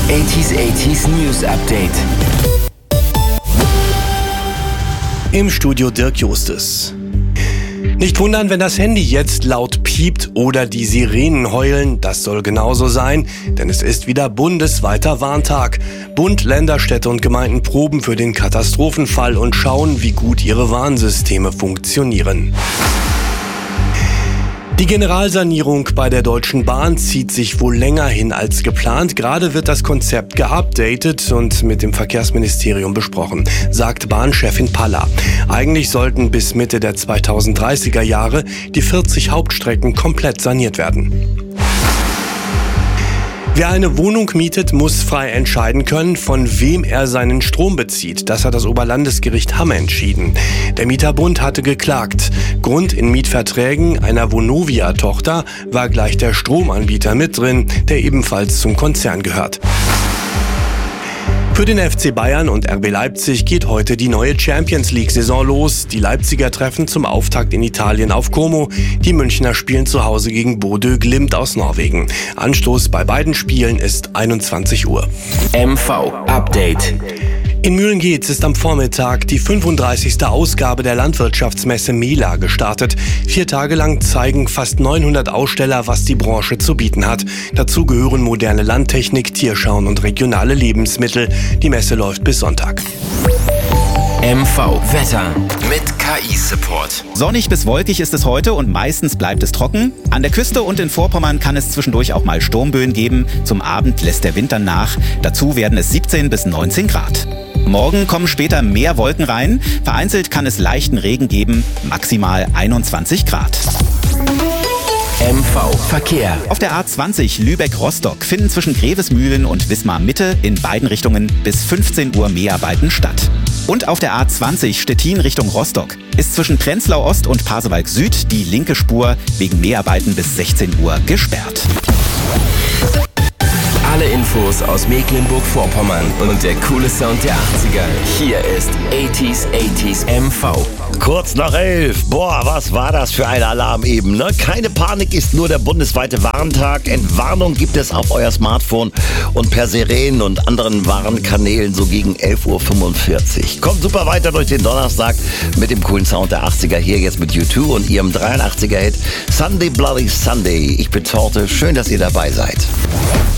80s News Update. Im Studio Dirk Justus. Nicht wundern, wenn das Handy jetzt laut piept oder die Sirenen heulen. Das soll genauso sein, denn es ist wieder bundesweiter Warntag. Bund, Länder, Städte und Gemeinden proben für den Katastrophenfall und schauen, wie gut ihre Warnsysteme funktionieren. Die Generalsanierung bei der Deutschen Bahn zieht sich wohl länger hin als geplant. Gerade wird das Konzept geupdatet und mit dem Verkehrsministerium besprochen, sagt Bahnchefin Palla. Eigentlich sollten bis Mitte der 2030er Jahre die 40 Hauptstrecken komplett saniert werden. Wer eine Wohnung mietet, muss frei entscheiden können, von wem er seinen Strom bezieht. Das hat das Oberlandesgericht Hamm entschieden. Der Mieterbund hatte geklagt. Grund in Mietverträgen einer Vonovia-Tochter war gleich der Stromanbieter mit drin, der ebenfalls zum Konzern gehört. Für den FC Bayern und RB Leipzig geht heute die neue Champions-League-Saison los. Die Leipziger treffen zum Auftakt in Italien auf Como. Die Münchner spielen zu Hause gegen Bodø Glimt aus Norwegen. Anstoß bei beiden Spielen ist 21 Uhr. MV Update. In Mühlengeetz ist am Vormittag die 35. Ausgabe der Landwirtschaftsmesse MELA gestartet. 4 Tage lang zeigen fast 900 Aussteller, was die Branche zu bieten hat. Dazu gehören moderne Landtechnik, Tierschauen und regionale Lebensmittel. Die Messe läuft bis Sonntag. MV Wetter mit KI-Support. Sonnig bis wolkig ist es heute und meistens bleibt es trocken. An der Küste und in Vorpommern kann es zwischendurch auch mal Sturmböen geben. Zum Abend lässt der Wind dann nach. Dazu werden es 17 bis 19 Grad. Morgen kommen später mehr Wolken rein. Vereinzelt kann es leichten Regen geben, maximal 21 Grad. MV Verkehr. Auf der A20 Lübeck-Rostock finden zwischen Grevesmühlen und Wismar-Mitte in beiden Richtungen bis 15 Uhr Mäharbeiten statt. Und auf der A20 Stettin Richtung Rostock ist zwischen Prenzlau Ost und Pasewalk Süd die linke Spur wegen Mäharbeiten bis 16 Uhr gesperrt. Alle Infos aus Mecklenburg-Vorpommern und der coole Sound der 80er. Hier ist 80s MV. Kurz nach 11. Boah, was war das für ein Alarm eben, ne? Keine Panik, ist nur der bundesweite Warntag. Entwarnung gibt es auf euer Smartphone und per Sirenen und anderen Warnkanälen so gegen 11.45 Uhr. Kommt super weiter durch den Donnerstag mit dem coolen Sound der 80er. Hier jetzt mit U2 und ihrem 83er-Hit Sunday Bloody Sunday. Ich bin Torte. Schön, dass ihr dabei seid.